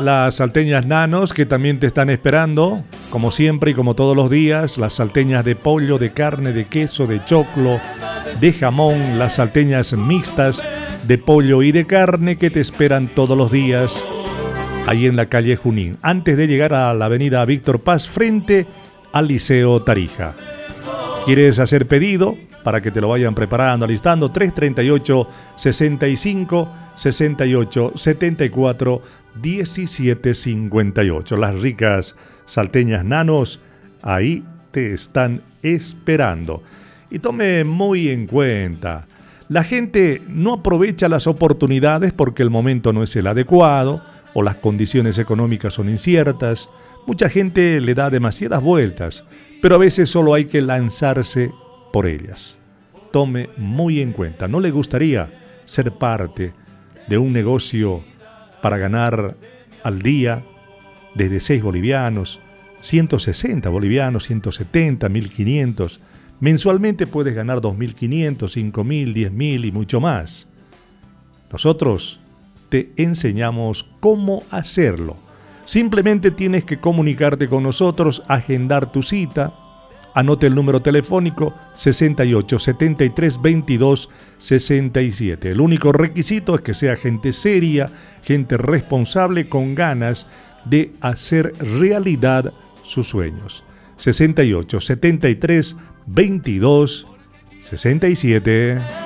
las salteñas Nanos, que también te están esperando, como siempre y como todos los días, las salteñas de pollo, de carne, de queso, de choclo, de jamón, las salteñas mixtas de pollo y de carne que te esperan todos los días ahí en la calle Junín, antes de llegar a la avenida Víctor Paz frente al Liceo Tarija. ¿Quieres hacer pedido? Para que te lo vayan preparando, alistando, 338-65-68-74-1758. Las ricas salteñas Nanos ahí te están esperando. Y tome muy en cuenta, la gente no aprovecha las oportunidades porque el momento no es el adecuado o las condiciones económicas son inciertas. Mucha gente le da demasiadas vueltas, pero a veces solo hay que lanzarse por ellas. Tome muy en cuenta, ¿no le gustaría ser parte de un negocio para ganar al día desde 6 bolivianos, 160 bolivianos, 170, 1.500? Mensualmente puedes ganar 2.500, 5.000, 10.000 y mucho más. Nosotros te enseñamos cómo hacerlo. Simplemente tienes que comunicarte con nosotros, agendar tu cita. Anote el número telefónico 68 73 22 67. El único requisito es que sea gente seria, gente responsable con ganas de hacer realidad sus sueños. 68 73 22 67.